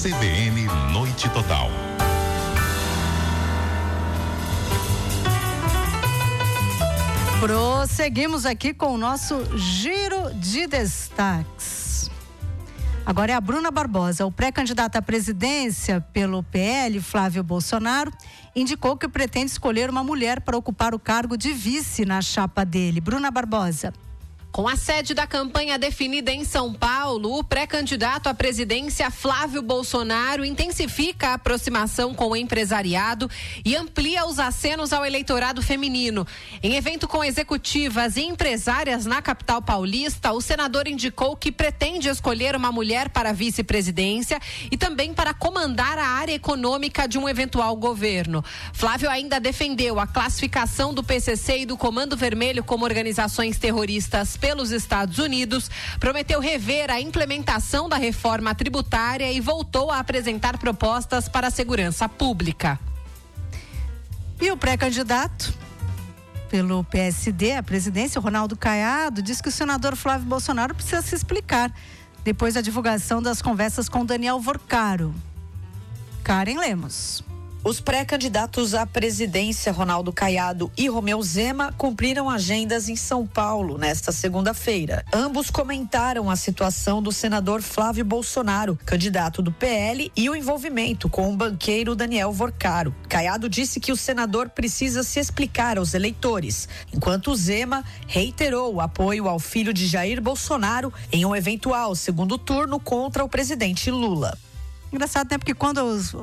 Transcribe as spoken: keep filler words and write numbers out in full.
C B N Noite Total. Prosseguimos aqui com o nosso giro de destaques. Agora é a Bruna Barbosa. O pré-candidato à presidência pelo P L, Flávio Bolsonaro, indicou que pretende escolher uma mulher para ocupar o cargo de vice na chapa dele. Bruna Barbosa. Com a sede da campanha definida em São Paulo, o pré-candidato à presidência Flávio Bolsonaro intensifica a aproximação com o empresariado e amplia os acenos ao eleitorado feminino. Em evento com executivas e empresárias na capital paulista, o senador indicou que pretende escolher uma mulher para a vice-presidência e também para comandar a área econômica de um eventual governo. Flávio ainda defendeu a classificação do P C C e do Comando Vermelho como organizações terroristas pelos Estados Unidos, prometeu rever a implementação da reforma tributária e voltou a apresentar propostas para a segurança pública. E o pré-candidato pelo P S D à presidência, Ronaldo Caiado, diz que o senador Flávio Bolsonaro precisa se explicar depois da divulgação das conversas com Daniel Vorcaro. Karen Lemos. Os pré-candidatos à presidência, Ronaldo Caiado e Romeu Zema, cumpriram agendas em São Paulo nesta segunda-feira. Ambos comentaram a situação do senador Flávio Bolsonaro, candidato do P L, e o envolvimento com o banqueiro Daniel Vorcaro. Caiado disse que o senador precisa se explicar aos eleitores, enquanto Zema reiterou o apoio ao filho de Jair Bolsonaro em um eventual segundo turno contra o presidente Lula. Engraçado, né? Porque quando os